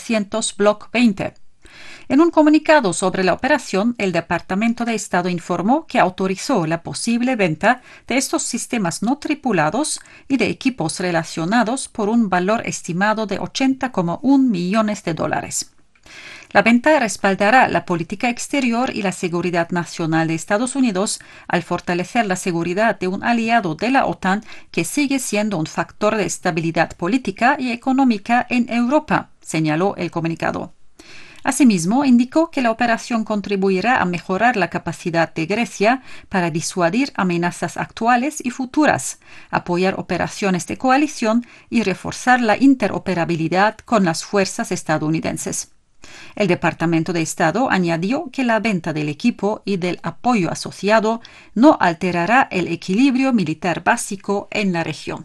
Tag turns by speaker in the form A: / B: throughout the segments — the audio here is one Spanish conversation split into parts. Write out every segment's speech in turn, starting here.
A: 300 Block 20. En un comunicado sobre la operación, el Departamento de Estado informó que autorizó la posible venta de estos sistemas no tripulados y de equipos relacionados por un valor estimado de $80,1 millones. La venta respaldará la política exterior y la seguridad nacional de Estados Unidos al fortalecer la seguridad de un aliado de la OTAN que sigue siendo un factor de estabilidad política y económica en Europa, señaló el comunicado. Asimismo, indicó que la operación contribuirá a mejorar la capacidad de Grecia para disuadir amenazas actuales y futuras, apoyar operaciones de coalición y reforzar la interoperabilidad con las fuerzas estadounidenses. El Departamento de Estado añadió que la venta del equipo y del apoyo asociado no alterará el equilibrio militar básico en la región.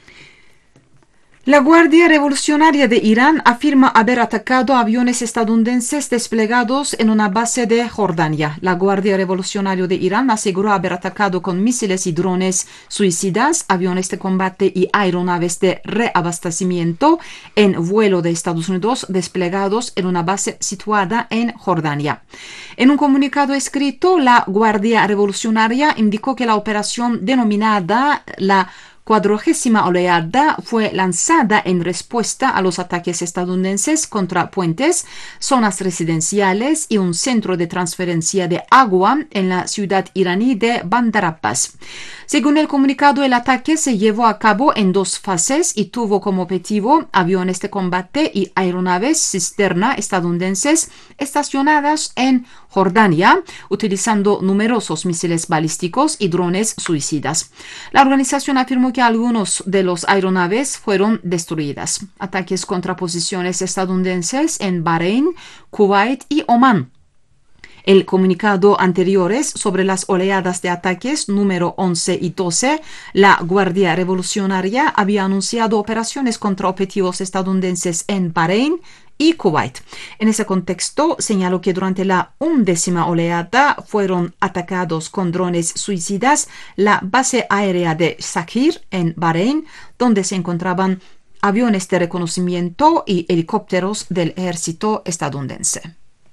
B: La Guardia Revolucionaria de Irán afirma haber atacado aviones estadounidenses desplegados en una base de Jordania. La Guardia Revolucionaria de Irán aseguró haber atacado con misiles y drones suicidas, aviones de combate y aeronaves de reabastecimiento en vuelo de Estados Unidos desplegados en una base situada en Jordania. En un comunicado escrito, la Guardia Revolucionaria indicó que la operación denominada la 40ª oleada fue lanzada en respuesta a los ataques estadounidenses contra puentes, zonas residenciales y un centro de transferencia de agua en la ciudad iraní de Bandar Abbas. Según el comunicado, el ataque se llevó a cabo en 2 fases y tuvo como objetivo aviones de combate y aeronaves cisterna estadounidenses estacionadas en Jordania, utilizando numerosos misiles balísticos y drones suicidas. La organización afirmó que algunos de los aeronaves fueron destruidas. Ataques contra posiciones estadounidenses en Bahrein, Kuwait y Omán. El comunicado anteriores sobre las oleadas de ataques número 11 y 12, la Guardia Revolucionaria había anunciado operaciones contra objetivos estadounidenses en Bahrein y Kuwait. En ese contexto, señaló que durante la 11ª oleada fueron atacados con drones suicidas la base aérea de Sakhir en Bahrein, donde se encontraban aviones de reconocimiento y helicópteros del ejército estadounidense.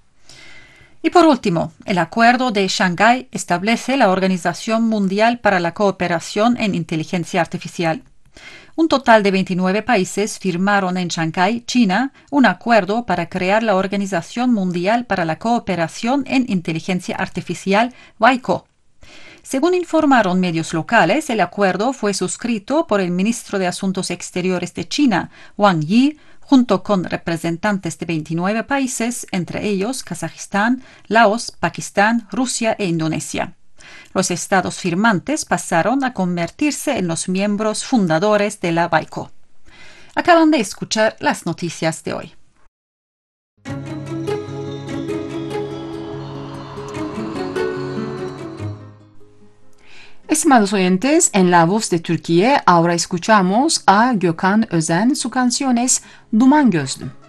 A: Y por último, el Acuerdo de Shanghái establece la Organización Mundial para la Cooperación en Inteligencia Artificial. Un total de 29 países firmaron en Shanghái, China, un acuerdo para crear la Organización Mundial para la Cooperación en Inteligencia Artificial, WICO. Según informaron medios locales, el acuerdo fue suscrito por el ministro de Asuntos Exteriores de China, Wang Yi, junto con representantes de 29 países, entre ellos Kazajistán, Laos, Pakistán, Rusia e Indonesia. Los estados firmantes pasaron a convertirse en los miembros fundadores de la WICO. Acaban de escuchar las noticias de hoy.
B: Estimados oyentes, en La Voz de Türkiye ahora escuchamos a Gökhan Özen, su canción es Duman Gözlüm.